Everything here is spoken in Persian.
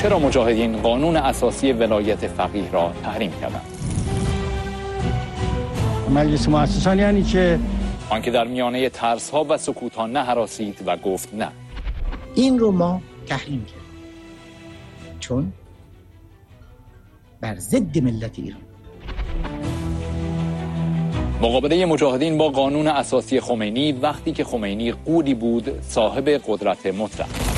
چرا مجاهدین قانون اساسی ولایت فقیه را تحریم کردند؟ مجلس مؤسسان یعنی چه؟ آنکه در میانه ترس‌ها و سکوت‌ها نه هراسید و گفت نه. این رو ما تحریم کردیم چون بر ضد ملت ایران. مقابله مجاهدین با قانون اساسی خمینی وقتی که خمینی قولی بود صاحب قدرت مطلق.